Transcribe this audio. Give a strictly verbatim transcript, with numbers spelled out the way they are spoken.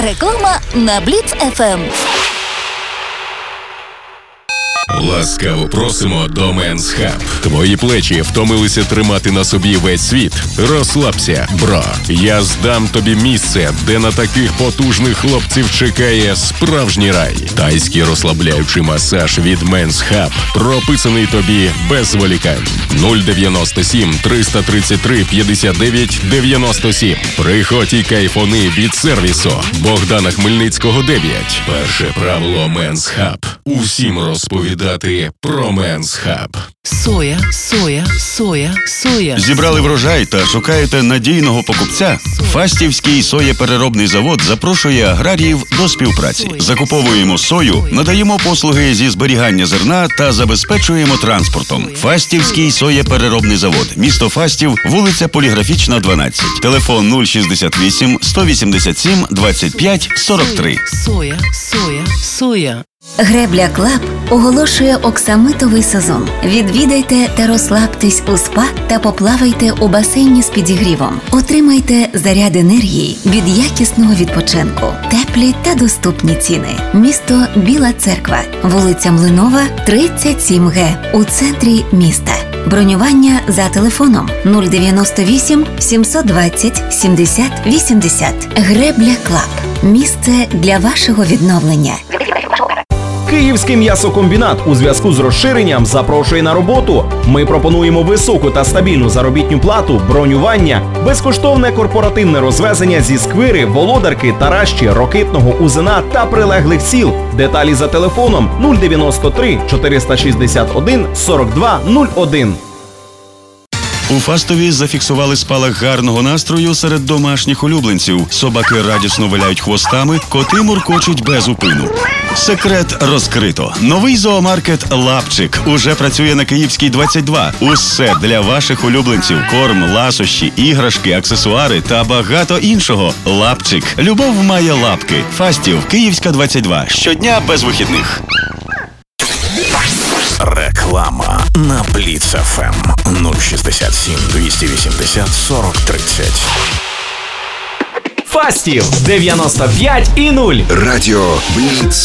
Реклама на Бліц еф ем. Ласкаво просимо до Men's Hub. Твої плечі втомилися тримати на собі весь світ? Розслабся, бро. Я здам тобі місце, де на таких потужних хлопців чекає справжній рай. Тайський розслабляючий масаж від Men's Hub прописаний тобі без зволікань. нуль дев'яносто сім триста тридцять три п'ятдесят дев'ять дев'яносто сім. Приходь і кайфони від сервісу Богдана Хмельницького дев'ять. Перше правило Men's Hub. Усім розповідати про Men's Hub. Соя, соя, соя, соя. Зібрали врожай та шукаєте надійного покупця? Фастівський соєпереробний завод запрошує аграріїв до співпраці. Закуповуємо сою, надаємо послуги зі зберігання зерна та забезпечуємо транспортом. Фастівський соєпереробний завод. Місто Фастів, вулиця Поліграфічна, дванадцять. Телефон нуль шістдесят вісім сто вісімдесят сім двадцять п'ять сорок три. Соя, соя, соя. Гребля Клаб оголошує оксамитовий сезон. Відвідайте та розслабтесь у спа та поплавайте у басейні з підігрівом. Отримайте заряд енергії від якісного відпочинку. Теплі та доступні ціни. Місто Біла Церква, вулиця Млинова, тридцять сім ге, у центрі міста. Бронювання за телефоном нуль дев'яносто вісім сімсот двадцять сімдесят вісімдесят. Гребля Клаб. Місце для вашого відновлення. Київський м'ясокомбінат у зв'язку з розширенням запрошує на роботу. Ми пропонуємо високу та стабільну заробітну плату, бронювання, безкоштовне корпоративне розвезення зі Сквири, Володарки, Таращі, Рокитного, Узина та прилеглих сіл. Деталі за телефоном нуль дев'яносто три чотириста шістдесят один сорок два нуль один. У Фастові зафіксували спалах гарного настрою серед домашніх улюбленців. Собаки радісно виляють хвостами, коти муркочуть без упину. Секрет розкрито. Новий зоомаркет «Лапчик» уже працює на Київській, двадцять два. Усе для ваших улюбленців. Корм, ласощі, іграшки, аксесуари та багато іншого. «Лапчик». Любов має лапки. Фастів, Київська, двадцять два. Щодня без вихідних. Реклама на Бліц еф ем. нуль шістдесят сім двісті вісімдесят сорок тридцять. Фастів дев'яносто п'ять і нуль. Радіо Бліц.